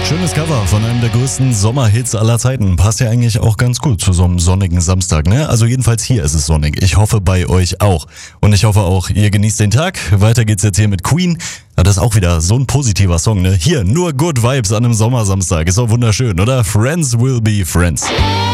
Schönes Cover von einem der größten Sommerhits aller Zeiten. Passt ja eigentlich auch ganz gut zu so einem sonnigen Samstag, ne? Also jedenfalls hier ist es sonnig. Ich hoffe bei euch auch. Und ich hoffe auch, ihr genießt den Tag. Weiter geht's jetzt hier mit Queen. Ja, das ist auch wieder so ein positiver Song, ne? Hier, nur Good Vibes an einem Sommersamstag. Ist auch wunderschön, oder? Friends will be friends.